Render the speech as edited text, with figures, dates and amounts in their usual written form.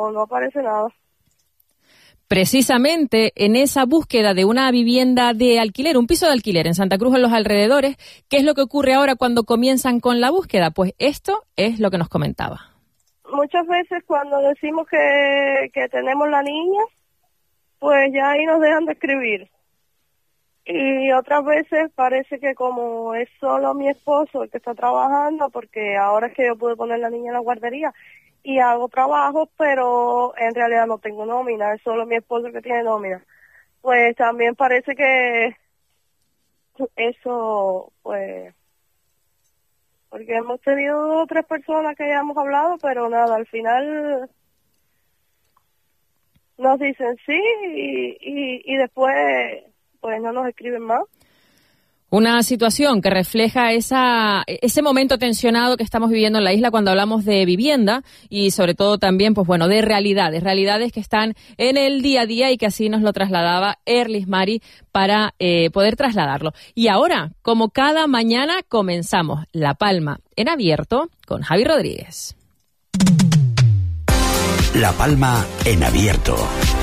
no aparece nada. Precisamente en esa búsqueda de una vivienda de alquiler, un piso de alquiler en Santa Cruz o en los alrededores, ¿qué es lo que ocurre ahora cuando comienzan con la búsqueda? Pues esto es lo que nos comentaba. Muchas veces cuando decimos que tenemos la niña, pues ya ahí nos dejan de escribir. Y otras veces parece que como es solo mi esposo el que está trabajando, porque ahora es que yo pude poner la niña en la guardería y hago trabajo, pero en realidad no tengo nómina, es solo mi esposo el que tiene nómina. Pues también parece que eso, pues, porque hemos tenido 2 o 3 personas que ya hemos hablado, pero nada, al final nos dicen sí y después pues no nos escriben más. Una situación que refleja ese momento tensionado que estamos viviendo en la isla cuando hablamos de vivienda y sobre todo también, pues bueno, de realidades que están en el día a día y que así nos lo trasladaba Erlis Mari para poder trasladarlo. Y ahora, como cada mañana, comenzamos La Palma en abierto con Javi Rodríguez. La Palma en abierto.